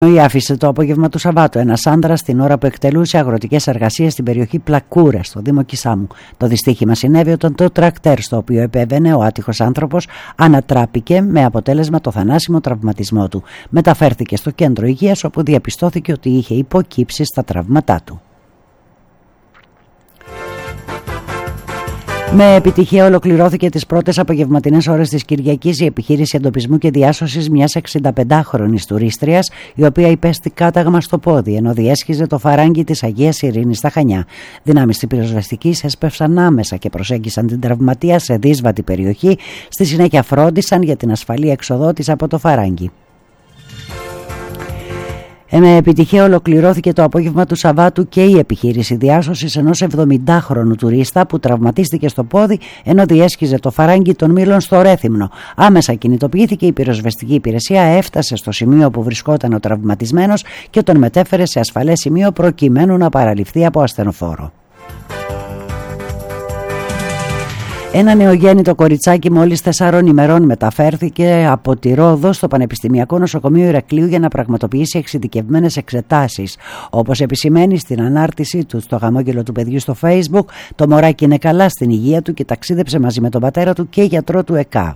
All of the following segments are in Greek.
Άφησε το απόγευμα του Σαββάτου ένας άντρας την ώρα που εκτελούσε αγροτικές εργασίες στην περιοχή Πλακούρα, στο Δήμο Κισάμου. Το δυστύχημα συνέβη όταν το τρακτέρ στο οποίο επέβαινε ο άτυχος άνθρωπος ανατράπηκε με αποτέλεσμα το θανάσιμο τραυματισμό του. Μεταφέρθηκε στο κέντρο υγείας όπου διαπιστώθηκε ότι είχε υποκύψει στα τραύματά του. Με επιτυχία ολοκληρώθηκε τις πρώτες απογευματινές ώρες της Κυριακής η επιχείρηση εντοπισμού και διάσωσης μιας 65χρονης τουρίστριας, η οποία υπέστη κάταγμα στο πόδι ενώ διέσχιζε το φαράγγι της Αγίας Ειρήνης στα Χανιά. Δυνάμεις της πυροσβεστικής έσπευσαν άμεσα και προσέγγισαν την τραυματία σε δύσβατη περιοχή. Στη συνέχεια φρόντισαν για την ασφαλή έξοδό της από το φαράγγι. Με επιτυχία ολοκληρώθηκε το απόγευμα του Σαββάτου και η επιχείρηση διάσωσης ενός 70χρονου τουρίστα που τραυματίστηκε στο πόδι ενώ διέσχιζε το φαράγγι των Μήλων στο Ρέθυμνο. Άμεσα κινητοποιήθηκε η πυροσβεστική υπηρεσία, έφτασε στο σημείο που βρισκόταν ο τραυματισμένος και τον μετέφερε σε ασφαλές σημείο προκειμένου να παραληφθεί από ασθενοφόρο. Ένα νεογέννητο κοριτσάκι μόλις 4 ημερών μεταφέρθηκε από τη Ρόδο στο Πανεπιστημιακό Νοσοκομείο Ηρακλείου για να πραγματοποιήσει εξειδικευμένες εξετάσεις. Όπως επισημαίνει στην ανάρτησή του στο χαμόγελο του παιδιού στο Facebook, το μωράκι είναι καλά στην υγεία του και ταξίδεψε μαζί με τον πατέρα του και γιατρό του ΕΚΑΒ.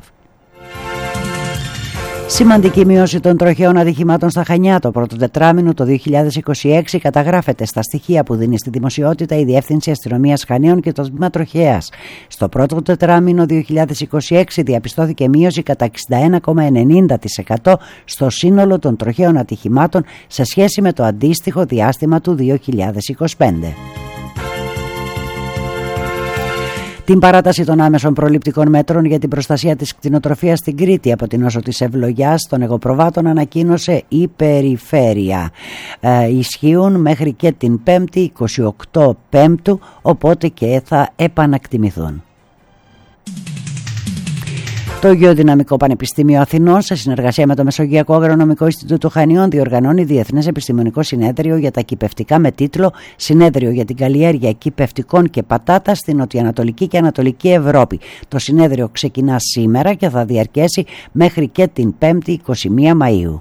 Σημαντική μείωση των τροχαίων ατυχημάτων στα Χανιά το πρώτο τετράμινο το 2026 καταγράφεται στα στοιχεία που δίνει στη δημοσιότητα η Διεύθυνση Αστυνομίας Χανίων και το Τμήμα Τροχέας. Στο πρώτο τετράμινο 2026 διαπιστώθηκε μείωση κατά 61,90% στο σύνολο των τροχαίων ατυχημάτων σε σχέση με το αντίστοιχο διάστημα του 2025. Την παράταση των άμεσων προληπτικών μέτρων για την προστασία της κτηνοτροφίας στην Κρήτη από την νόσο της Ευλογιάς των εγωπροβάτων ανακοίνωσε η Περιφέρεια. Ισχύουν μέχρι και την 5η 28 Πέμπτου, οπότε και θα επανακτιμηθούν. Το Γεωδυναμικό Πανεπιστήμιο Αθηνών, σε συνεργασία με το Μεσογειακό Αγρονομικό Ινστιτούτο Χανίων, διοργανώνει Διεθνές Επιστημονικό Συνέδριο για τα Κυπευτικά με τίτλο «Συνέδριο για την καλλιέργεια κυπευτικών και πατάτας στην Νοτιοανατολική και Ανατολική Ευρώπη». Το συνέδριο ξεκινά σήμερα και θα διαρκέσει μέχρι και την 5η 21 Μαΐου.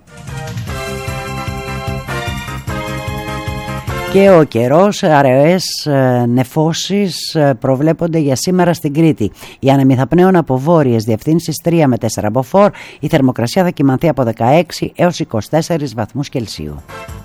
Και ο καιρός, αραιές νεφώσεις προβλέπονται για σήμερα στην Κρήτη. Η ανεμιθαπνέων από βόρειες διευθύνσεις 3 με 4 μποφόρ, η θερμοκρασία θα κυμανθεί από 16 έως 24 βαθμούς Κελσίου.